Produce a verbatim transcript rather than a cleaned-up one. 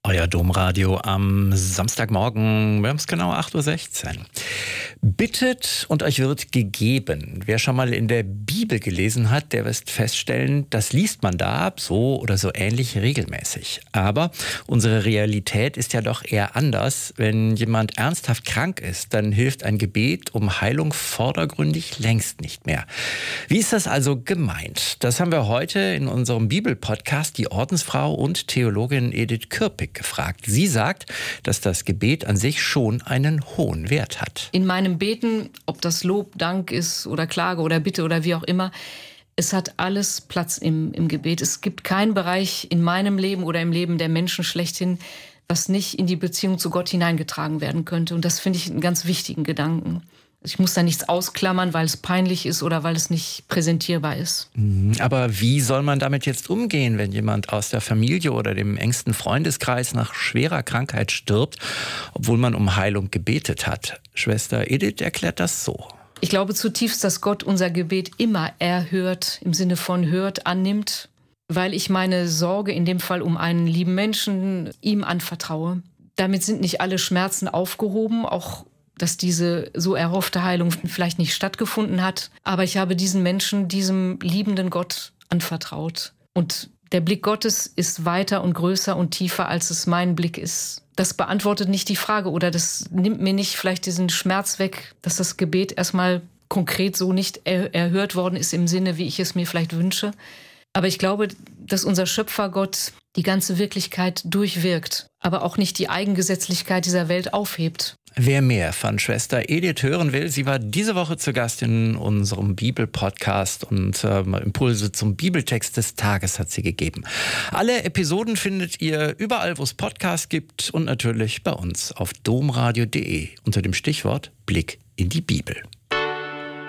Euer Domradio am Samstagmorgen, wir haben es genau acht Uhr sechzehn. Bittet und euch wird gegeben. Wer schon mal in der Bibel gelesen hat, der wird feststellen, das liest man da so oder so ähnlich regelmäßig. Aber unsere Realität ist ja doch eher anders. Wenn jemand ernsthaft krank ist, dann hilft ein Gebet um Heilung vordergründig längst nicht mehr. Wie ist das also gemeint? Das haben wir heute in unserem Bibelpodcast die Ordensfrau und Theologin Edith Kürpik gefragt. Sie sagt, dass das Gebet an sich schon einen hohen Wert hat. In meinem Beten, ob das Lob, Dank ist oder Klage oder Bitte oder wie auch immer, es hat alles Platz im, im Gebet. Es gibt keinen Bereich in meinem Leben oder im Leben der Menschen schlechthin, was nicht in die Beziehung zu Gott hineingetragen werden könnte. Und das finde ich einen ganz wichtigen Gedanken. Ich muss da nichts ausklammern, weil es peinlich ist oder weil es nicht präsentierbar ist. Aber wie soll man damit jetzt umgehen, wenn jemand aus der Familie oder dem engsten Freundeskreis nach schwerer Krankheit stirbt, obwohl man um Heilung gebetet hat? Schwester Edith erklärt das so. Ich glaube zutiefst, dass Gott unser Gebet immer erhört, im Sinne von hört, annimmt, weil ich meine Sorge in dem Fall um einen lieben Menschen ihm anvertraue. Damit sind nicht alle Schmerzen aufgehoben, auch dass diese so erhoffte Heilung vielleicht nicht stattgefunden hat. Aber ich habe diesen Menschen, diesem liebenden Gott anvertraut. Und der Blick Gottes ist weiter und größer und tiefer, als es mein Blick ist. Das beantwortet nicht die Frage oder das nimmt mir nicht vielleicht diesen Schmerz weg, dass das Gebet erstmal konkret so nicht er- erhört worden ist im Sinne, wie ich es mir vielleicht wünsche. Aber ich glaube, dass unser Schöpfergott die ganze Wirklichkeit durchwirkt, aber auch nicht die Eigengesetzlichkeit dieser Welt aufhebt. Wer mehr von Schwester Edith hören will, sie war diese Woche zu Gast in unserem Bibelpodcast und äh, Impulse zum Bibeltext des Tages hat sie gegeben. Alle Episoden findet ihr überall, wo es Podcasts gibt und natürlich bei uns auf domradio punkt de unter dem Stichwort Blick in die Bibel.